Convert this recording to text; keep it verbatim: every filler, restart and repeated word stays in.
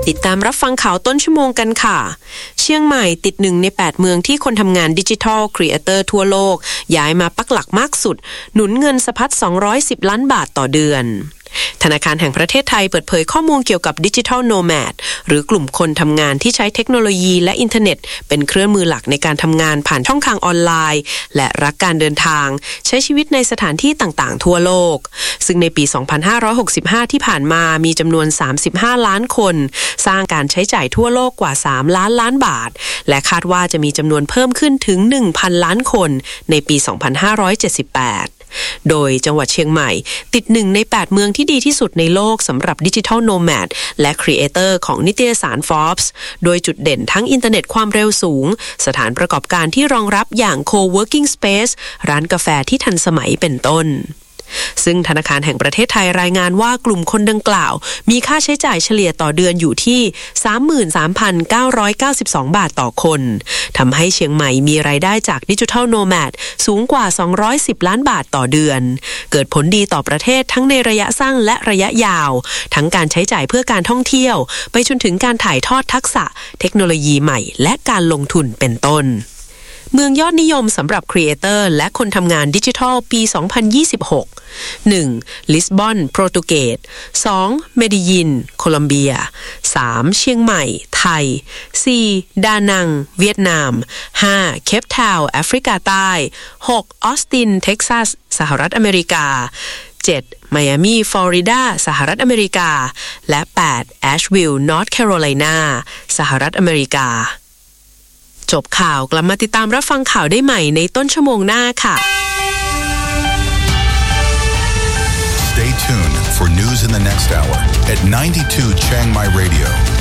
ติดตามรับฟังข่าวต้นชั่วโมงกันค่ะเชียงใหม่ติดหนึ่งในแปดเมืองที่คนทำงานดิจิทัลครีเอเตอร์ทั่วโลกย้ายมาปักหลักมากสุดหนุนเงินสะพัดสองร้อยสิบล้านบาทต่อเดือนธนาคารแห่งประเทศไทยเปิดเผยข้อมูลเกี่ยวกับดิจิทัลโนแมดหรือกลุ่มคนทำงานที่ใช้เทคโนโลยีและอินเทอร์เน็ตเป็นเครื่องมือหลักในการทำงานผ่านช่องทางออนไลน์และรักการเดินทางใช้ชีวิตในสถานที่ต่างๆทั่วโลกซึ่งในปี สองพันห้าร้อยหกสิบห้า ที่ผ่านมามีจำนวนสามสิบห้าล้านคนสร้างการใช้จ่ายทั่วโลกกว่าสามล้านล้านบาทและคาดว่าจะมีจำนวนเพิ่มขึ้นถึง หนึ่งพัน ล้านคนในปี สองพันห้าร้อยเจ็ดสิบแปดโดยจังหวัดเชียงใหม่ติดหนึ่งในแปดเมืองที่ดีที่สุดในโลกสำหรับดิจิทัลโนแมดและครีเอเตอร์ของนิตยสาร Forbes โดยจุดเด่นทั้งอินเทอร์เน็ตความเร็วสูงสถานประกอบการที่รองรับอย่าง Co-working Space ร้านกาแฟที่ทันสมัยเป็นต้นซึ่งธนาคารแห่งประเทศไทยรายงานว่ากลุ่มคนดังกล่าวมีค่าใช้จ่ายเฉลี่ยต่อเดือนอยู่ที่ สามหมื่นสามพันเก้าร้อยเก้าสิบสอง บาทต่อคนทำให้เชียงใหม่มีรายได้จากดิจิทัลโนแมดสูงกว่าสองร้อยสิบล้านบาทต่อเดือนเกิดผลดีต่อประเทศทั้งในระยะสั้นและระยะยาวทั้งการใช้จ่ายเพื่อการท่องเที่ยวไปจนถึงการถ่ายทอดทักษะเทคโนโลยีใหม่และการลงทุนเป็นต้นเมืองยอดนิยมสำหรับครีเอเตอร์และคนทำงานดิจิทัลปี สองพันยี่สิบหก หนึ่ง ลิสบอนโปรตุเกส สอง เมดิยินโคลัมเบีย สาม เชียงใหม่ไทย สี่ ดานังเวียดนาม ห้า เคปทาวน์แอฟริกาใต้ หก ออสตินเท็กซัสสหรัฐอเมริกา เจ็ด ไมอามีฟลอริดาสหรัฐอเมริกาและแปด แอชวิลล์นอร์ทแคโรไลนาสหรัฐอเมริกาจบข่าวกลับมาติดตามรับฟังข่าวได้ใหม่ในต้นชั่วโมงหน้าค่ะ Stay tuned for news in the next hour at ninety-two Chiang Mai Radio.